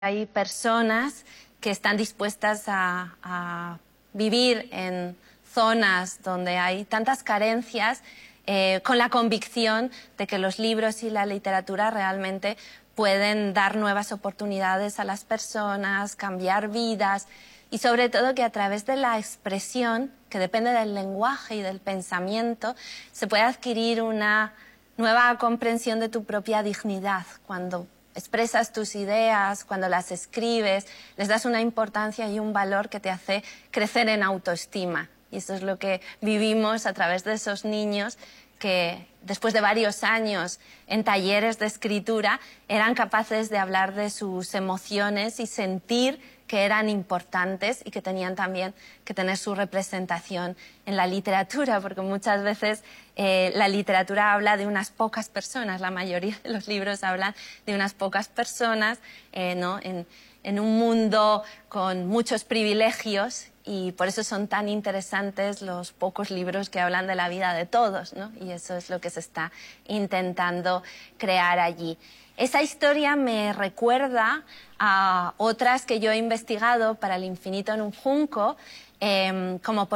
Hay personas que están dispuestas a vivir en zonas donde hay tantas carencias, con la convicción de que los libros y la literatura realmente pueden dar nuevas oportunidades a las personas, cambiar vidas y sobre todo que a través de la expresión, que depende del lenguaje y del pensamiento, se puede adquirir una nueva comprensión de tu propia dignidad. Cuando expresas tus ideas, cuando las escribes, les das una importancia y un valor que te hace crecer en autoestima. Y eso es lo que vivimos a través de esos niños que, después de varios años en talleres de escritura, eran capaces de hablar de sus emociones y sentir que eran importantes y que tenían también que tener su representación en la literatura, porque muchas veces la literatura habla de unas pocas personas, la mayoría de los libros hablan de unas pocas personas, ¿no? en un mundo con muchos privilegios, y por eso son tan interesantes los pocos libros que hablan de la vida de todos, ¿no? Y eso es lo que se está intentando crear allí. Esa historia me recuerda a otras que yo he investigado para El infinito en un junco, como por